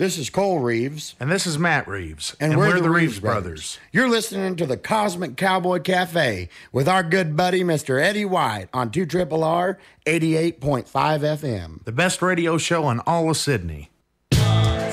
This is Cole Reeves. And this is Matt Reeves. And we're the Reeves Brothers. You're listening to the Cosmic Cowboy Cafe with our good buddy, Mr. Eddie White, on 2RRR 88.5 FM. The best radio show in all of Sydney.